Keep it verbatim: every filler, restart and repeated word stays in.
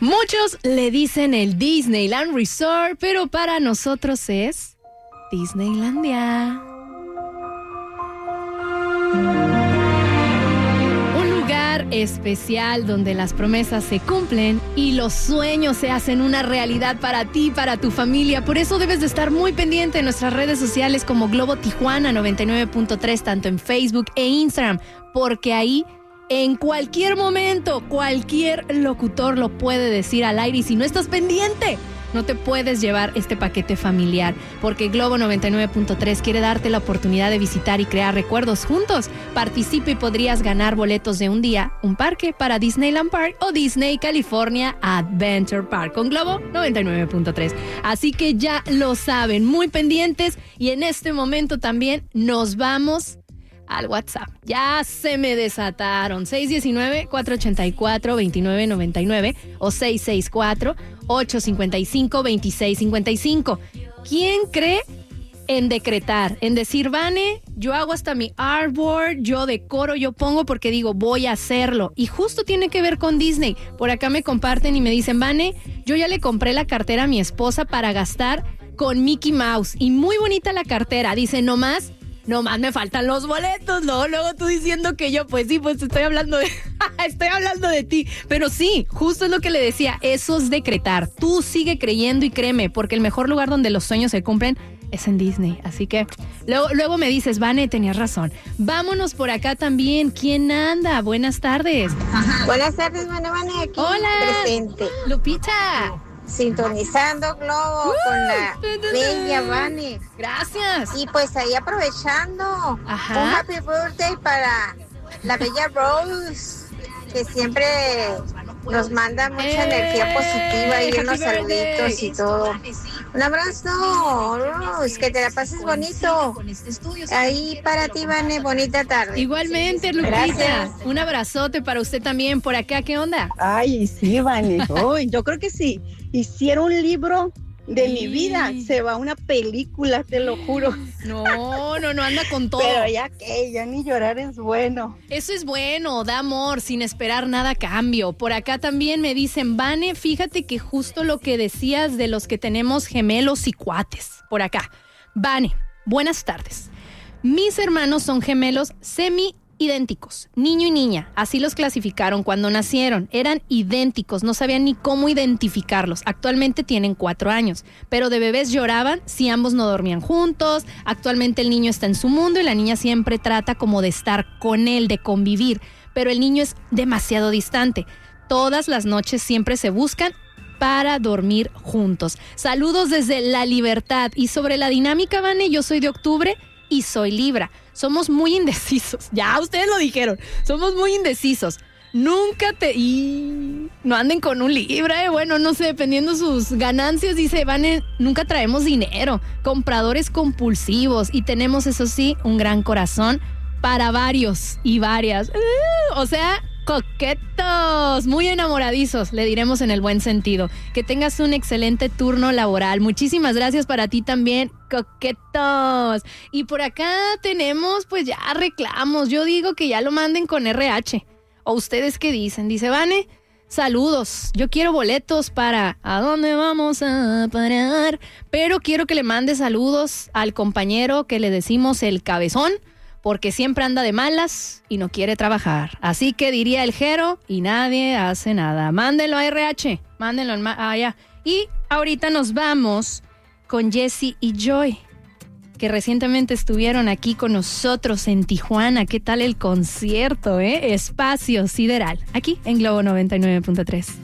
Muchos le dicen el Disneyland Resort, pero para nosotros es Disneylandia. Un lugar especial donde las promesas se cumplen y los sueños se hacen una realidad para ti y para tu familia. Por eso debes de estar muy pendiente en nuestras redes sociales como Globo Tijuana noventa y nueve punto tres, tanto en Facebook e Instagram, porque ahí en cualquier momento, cualquier locutor lo puede decir al aire y si no estás pendiente, no te puedes llevar este paquete familiar, porque Globo noventa y nueve punto tres quiere darte la oportunidad de visitar y crear recuerdos juntos. Participa y podrías ganar boletos de un día, un parque para Disneyland Park o Disney California Adventure Park con Globo noventa y nueve punto tres. Así que ya lo saben, muy pendientes, y en este momento también nos vamos al WhatsApp. Ya se me desataron. seis uno nueve, cuatro ocho cuatro, dos nueve nueve nueve o seis seis cuatro, ocho cinco cinco, dos seis cinco cinco. ¿Quién cree en decretar? En decir, Vane, yo hago hasta mi artboard, yo decoro, yo pongo porque digo, voy a hacerlo. Y justo tiene que ver con Disney. Por acá me comparten y me dicen, Vane, yo ya le compré la cartera a mi esposa para gastar con Mickey Mouse. Y muy bonita la cartera. Dice, no más... No más me faltan los boletos, ¿no? Luego tú diciendo que yo, pues sí, pues estoy hablando de... estoy hablando de ti. Pero sí, justo es lo que le decía, eso es decretar. Tú sigue creyendo y créeme, porque el mejor lugar donde los sueños se cumplen es en Disney. Así que luego, luego me dices, Vane, tenías razón. Vámonos por acá también. ¿Quién anda? Buenas tardes. Ajá. Buenas tardes, Vane, Vane, aquí Hola. presente. Lupita. Sintonizando Globo uh, con la bella Vane. Gracias. Y pues ahí aprovechando, Ajá. un happy birthday para la bella Rose, que siempre nos manda mucha eh, energía positiva y unos birthday. Saluditos y todo. Un abrazo, Rose, que te la pases bonito. Ahí para ti, Vane, bonita tarde. Igualmente, Lupita. Gracias. Un abrazote para usted también. Por acá, ¿qué onda? Ay, sí, Vane. Oh, yo creo que sí. Hiciera un libro de sí. mi vida, se va una película, te lo juro. No, no, no anda con todo. Pero ya que, ya ni llorar es bueno. Eso es bueno, da amor, sin esperar nada a cambio. Por acá también me dicen, Vane, fíjate que justo lo que decías de los que tenemos gemelos y cuates. Por acá, Vane, buenas tardes. Mis hermanos son gemelos semi idénticos, niño y niña, así los clasificaron cuando nacieron, eran idénticos, no sabían ni cómo identificarlos. Actualmente tienen cuatro años, pero de bebés lloraban si ambos no dormían juntos. Actualmente el niño está en su mundo y la niña siempre trata como de estar con él, de convivir, pero el niño es demasiado distante. Todas las noches siempre se buscan para dormir juntos. Saludos desde La Libertad. Y sobre la dinámica, Vane, yo soy de octubre y soy Libra. Somos muy indecisos. Ya, ustedes lo dijeron. Somos muy indecisos. Nunca te... Y no anden con un Libra, eh. Bueno, no sé, dependiendo sus ganancias, dice, Vane, nunca traemos dinero. Compradores compulsivos. Y tenemos, eso sí, un gran corazón para varios y varias. Uh, o sea... coquetos, muy enamoradizos, le diremos en el buen sentido. Que tengas un excelente turno laboral. Muchísimas gracias para ti también, coquetos. Y por acá tenemos pues ya reclamos. Yo digo que ya lo manden con R H. ¿O ustedes qué dicen? Dice, Vane, saludos. Yo quiero boletos para ¿a dónde vamos a parar? Pero quiero que le mande saludos al compañero que le decimos el cabezón, porque siempre anda de malas y no quiere trabajar. Así que diría el Jero y nadie hace nada. Mándenlo a R H, mándenlo allá. Ah, ya. Y ahorita nos vamos con Jessie y Joy, que recientemente estuvieron aquí con nosotros en Tijuana. ¿Qué tal el concierto, eh? Espacio Sideral, aquí en Globo noventa y nueve punto tres.